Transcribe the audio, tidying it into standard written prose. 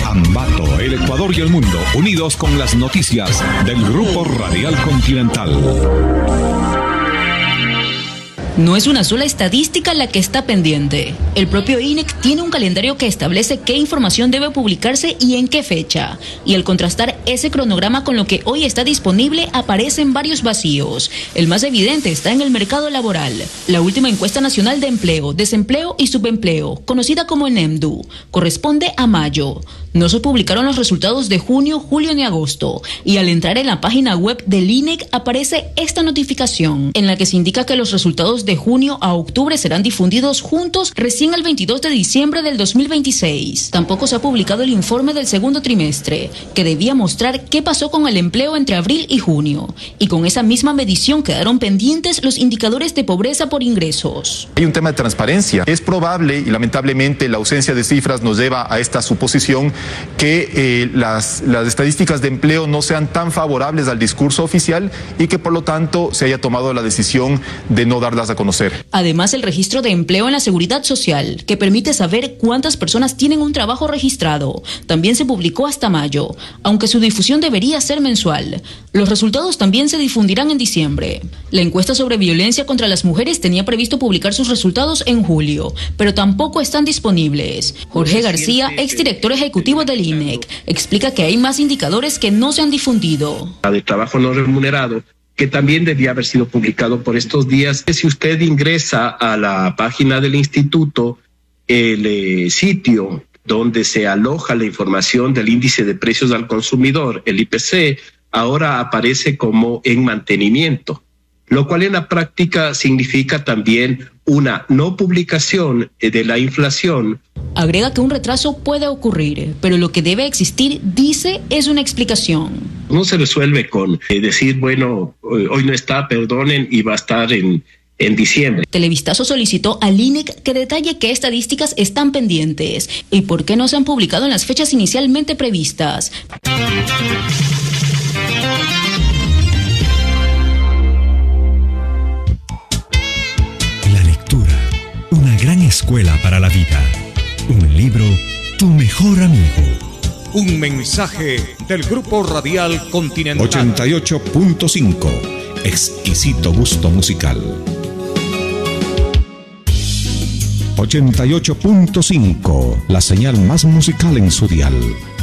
Ambato, el Ecuador y el mundo, unidos con las noticias del Grupo Radial Continental. No es una sola estadística la que está pendiente. El propio INEC tiene un calendario que establece qué información debe publicarse y en qué fecha. Y al contrastar ese cronograma con lo que hoy está disponible, aparecen varios vacíos. El más evidente está en el mercado laboral. La última encuesta nacional de empleo, desempleo y subempleo, conocida como ENEMDU, corresponde a mayo. No se publicaron los resultados de junio, julio ni agosto. Y al entrar en la página web del INEC aparece esta notificación, en la que se indica que los resultados de junio a octubre serán difundidos juntos recién el 22 de diciembre del 2026. Tampoco se ha publicado el informe del segundo trimestre, que debía mostrar qué pasó con el empleo entre abril y junio. Y con esa misma medición quedaron pendientes los indicadores de pobreza por ingresos. Hay un tema de transparencia. Es probable, y lamentablemente la ausencia de cifras nos lleva a esta suposición, que las estadísticas de empleo no sean tan favorables al discurso oficial y que por lo tanto se haya tomado la decisión de no darlas a conocer. Además, el registro de empleo en la Seguridad Social, que permite saber cuántas personas tienen un trabajo registrado, también se publicó hasta mayo, aunque su difusión debería ser mensual. Los resultados también se difundirán en diciembre. La encuesta sobre violencia contra las mujeres tenía previsto publicar sus resultados en julio, pero tampoco están disponibles. Jorge García, exdirector ejecutivo del INEC, explica que hay más indicadores que no se han difundido. De trabajo no remunerado, que también debía haber sido publicado por estos días. Si usted ingresa a la página del instituto, el sitio donde se aloja la información del índice de precios al consumidor, el IPC, ahora aparece como en mantenimiento, lo cual en la práctica significa también una no publicación de la inflación. Agrega que un retraso puede ocurrir, pero lo que debe existir, dice, es una explicación. No se resuelve con decir, bueno, hoy no está, perdonen, y va a estar en diciembre. Televistazo solicitó al INEC que detalle qué estadísticas están pendientes y por qué no se han publicado en las fechas inicialmente previstas. La lectura, una gran escuela para la vida. Un libro, tu mejor amigo. Un mensaje del Grupo Radial Continental. 88.5. Exquisito gusto musical. 88.5. La señal más musical en su dial.